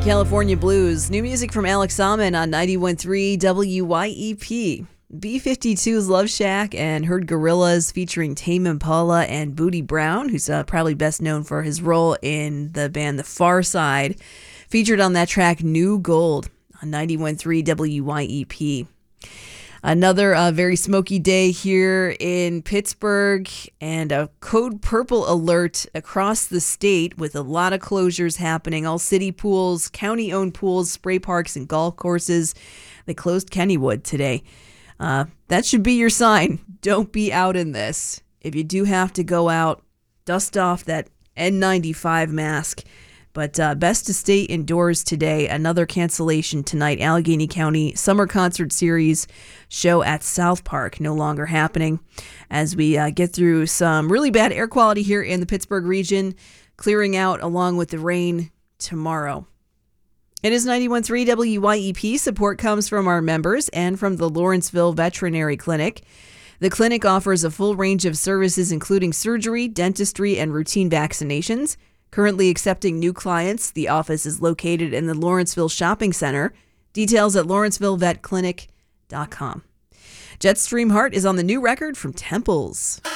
California Blues. New music from Alex Salmon on 91.3 WYEP. B-52's Love Shack and Heard Gorillas featuring Tame Impala and Booty Brown, who's probably best known for his role in the band The Far Side, featured on that track New Gold on 91.3 WYEP. Another very smoky day here in Pittsburgh, and a code purple alert across the state with a lot of closures happening. All city pools, county-owned pools, spray parks, and golf courses. They closed Kennywood today. That should be your sign. Don't be out in this. If you do have to go out, dust off that N95 mask. But best to stay indoors today. Another cancellation tonight. Allegheny County Summer Concert Series show at South Park no longer happening as we get through some really bad air quality here in the Pittsburgh region, clearing out along with the rain tomorrow. It is 91.3 WYEP. Support comes from our members and from the Lawrenceville Veterinary Clinic. The clinic offers a full range of services, including surgery, dentistry, and routine vaccinations. Currently accepting new clients, the office is located in the Lawrenceville Shopping Center. Details at lawrencevillevetclinic.com. Jetstream Heart is on the new record from Temples.